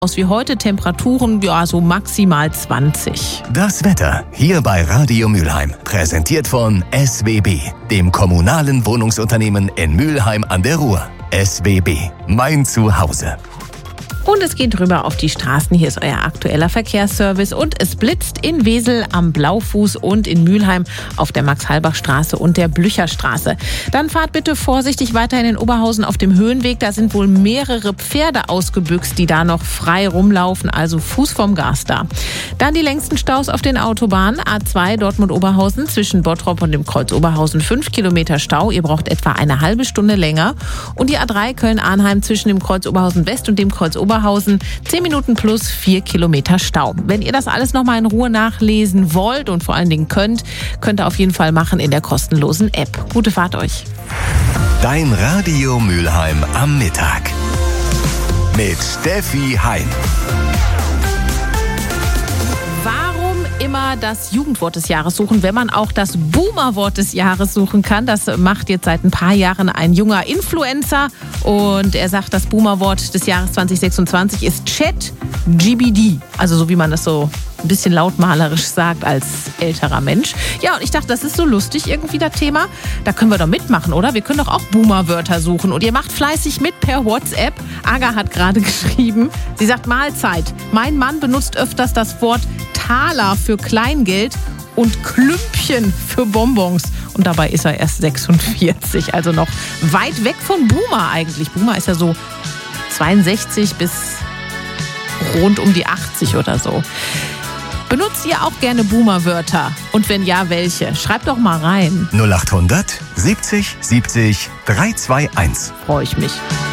Aus wie heute, Temperaturen, ja, so maximal 20. Das Wetter hier bei Radio Mülheim. Präsentiert von SWB, dem kommunalen Wohnungsunternehmen in Mülheim an der Ruhr. SWB, mein Zuhause. Und es geht rüber auf die Straßen. Hier ist euer aktueller Verkehrsservice. Und es blitzt in Wesel am Blaufuß und in Mülheim auf der Max-Halbach-Straße und der Blücherstraße. Dann fahrt bitte vorsichtig weiterhin in Oberhausen auf dem Höhenweg. Da sind wohl mehrere Pferde ausgebüxt, die da noch frei rumlaufen. Also Fuß vom Gas da. Dann die längsten Staus auf den Autobahnen. A2 Dortmund-Oberhausen zwischen Bottrop und dem Kreuz Oberhausen 5 Kilometer Stau. Ihr braucht etwa eine halbe Stunde länger. Und die A3 Köln-Arnheim zwischen dem Kreuz Oberhausen West und dem Kreuz Oberhausen 10 Minuten plus 4 Kilometer Stau. Wenn ihr das alles nochmal in Ruhe nachlesen wollt und vor allen Dingen könnt ihr auf jeden Fall machen in der kostenlosen App. Gute Fahrt euch. Dein Radio Mülheim am Mittag. Mit Steffi Hein. Immer das Jugendwort des Jahres suchen, wenn man auch das Boomerwort des Jahres suchen kann. Das macht jetzt seit ein paar Jahren ein junger Influencer und er sagt, das Boomerwort des Jahres 2026 ist ChatGPT. Also so wie man das so ein bisschen lautmalerisch sagt als älterer Mensch. Ja, und ich dachte, das ist so lustig irgendwie das Thema. Da können wir doch mitmachen, oder? Wir können doch auch Boomerwörter suchen. Und ihr macht fleißig mit per WhatsApp. Aga hat gerade geschrieben, sie sagt Mahlzeit. Mein Mann benutzt öfters das Wort Taler für Kleingeld und Klümpchen für Bonbons. Und dabei ist er erst 46, also noch weit weg von Boomer eigentlich. Boomer ist ja so 62 bis rund um die 80 oder so. Benutzt ihr auch gerne Boomer-Wörter? Und wenn ja, welche? Schreibt doch mal rein. 0800 70 70 321. Freue ich mich.